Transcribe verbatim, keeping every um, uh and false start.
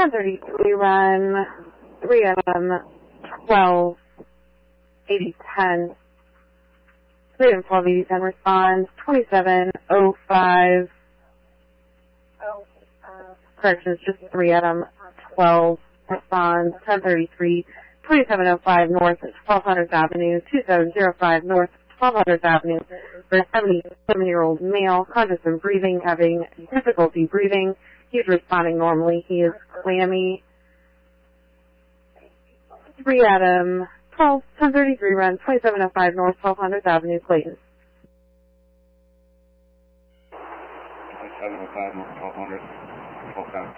ten thirty-three run, three Adam, twelve, eighty ten. three Adam, twelve, eighty ten responds, twenty-seven oh five. Oh, uh, corrections, just three Adam, twelve responds, ten thirty-three, twenty-seven oh five North, twelve hundredth Avenue, two seven zero five North, twelve hundredth Avenue, for a seventy-seven-year-old male, conscious and breathing, having difficulty breathing. He's responding normally. He is clammy. three Adam, twelve, ten thirty-three run, twenty-seven oh five North, twelve hundredth Avenue, Clayton. twenty-seven oh five North, twelve hundred, twelve